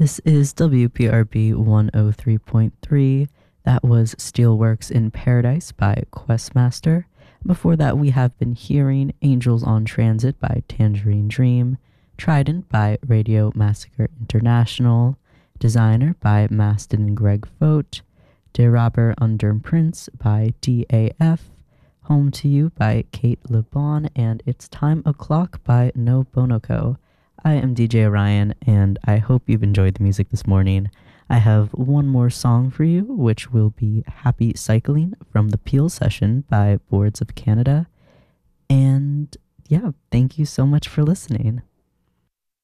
This is WPRB 103.3. That was Steelworks in Paradise by Questmaster. Before that, we have been hearing Angels on Transit by Tangerine Dream, Trident by Radio Massacre International, Designer by Maston and Greg Fote, De Robber Under Prince by DAF, Home to You by Kate LeBon, and It's Time O'Clock by No Bonoco. I am DJ Orion, and I hope you've enjoyed the music this morning. I have one more song for you, which will be Happy Cycling from the Peel Session by Boards of Canada. And yeah, thank you so much for listening.